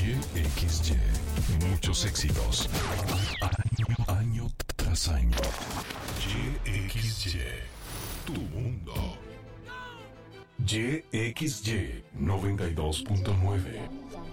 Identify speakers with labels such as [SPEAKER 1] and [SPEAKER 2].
[SPEAKER 1] YXY. Muchos éxitos. Año tras año. YXY. Tu mundo. YXY 92.9.